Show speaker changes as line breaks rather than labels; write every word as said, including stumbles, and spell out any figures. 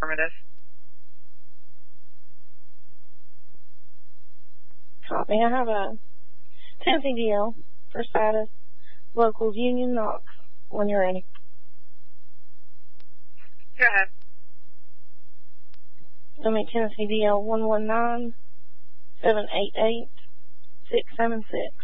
Affirmative.
Copy. I have a Tennessee D L for status. Locals Union Knox when you're ready.
Go ahead.
Show me Tennessee D L one one nine seven eight eight six seven six.